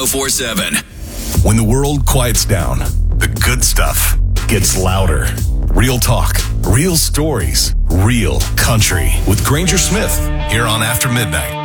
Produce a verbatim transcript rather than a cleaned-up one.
four seven. When the world quiets down, the good stuff gets louder. Real talk, real stories, real country. With Granger Smith, here on After Midnight.